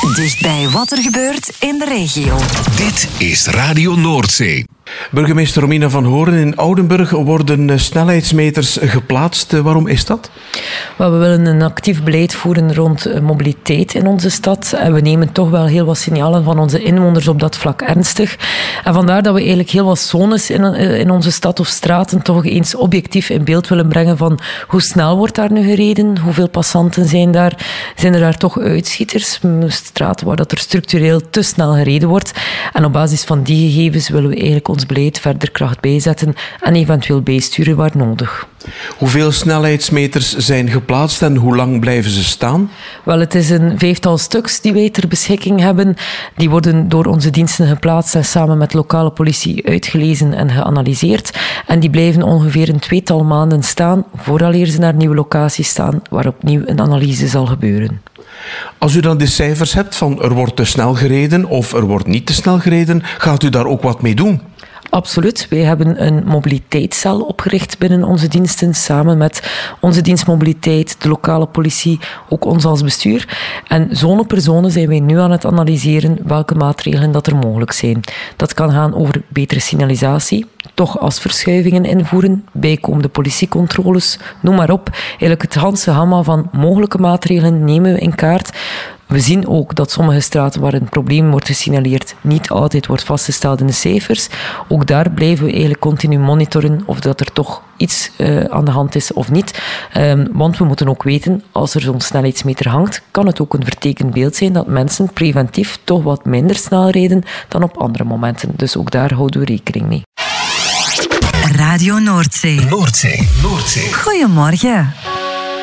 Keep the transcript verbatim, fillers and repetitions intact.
Dicht bij wat er gebeurt in de regio. Dit is Radio Noordzee. Burgemeester Romina van Hoorn, in Oudenburg worden snelheidsmeters geplaatst. Waarom is dat? Well, we willen een actief beleid voeren rond mobiliteit in onze stad. En we nemen toch wel heel wat signalen van onze inwoners op dat vlak ernstig. En vandaar dat we eigenlijk heel wat zones in, in onze stad of straten toch eens objectief in beeld willen brengen van hoe snel wordt daar nu gereden, hoeveel passanten zijn daar, zijn er daar toch uitschieters, straten waar dat er structureel te snel gereden wordt. En op basis van die gegevens willen we eigenlijk ons beleid verder kracht bijzetten en eventueel bijsturen waar nodig. Hoeveel snelheidsmeters zijn geplaatst en hoe lang blijven ze staan? Wel, het is een vijftal stuks die wij ter beschikking hebben. Die worden door onze diensten geplaatst en samen met lokale politie uitgelezen en geanalyseerd. En die blijven ongeveer een tweetal maanden staan, vooraleer ze naar nieuwe locaties staan, waar opnieuw een analyse zal gebeuren. Als u dan de cijfers hebt van er wordt te snel gereden of er wordt niet te snel gereden, gaat u daar ook wat mee doen? Absoluut. Wij hebben een mobiliteitscel opgericht binnen onze diensten, samen met onze dienst mobiliteit, de lokale politie, ook ons als bestuur. En zone per zone zijn wij nu aan het analyseren welke maatregelen dat er mogelijk zijn. Dat kan gaan over betere signalisatie, toch asverschuivingen invoeren, bijkomende politiecontroles, noem maar op. Eigenlijk het ganse gamma van mogelijke maatregelen nemen we in kaart. We zien ook dat sommige straten waar een probleem wordt gesignaleerd niet altijd wordt vastgesteld in de cijfers. Ook daar blijven we eigenlijk continu monitoren of dat er toch iets uh, aan de hand is of niet. Um, want we moeten ook weten, als er zo'n snelheidsmeter hangt, kan het ook een vertekend beeld zijn dat mensen preventief toch wat minder snel rijden dan op andere momenten. Dus ook daar houden we rekening mee. Radio Noordzee. Noordzee. Noordzee. Goedemorgen.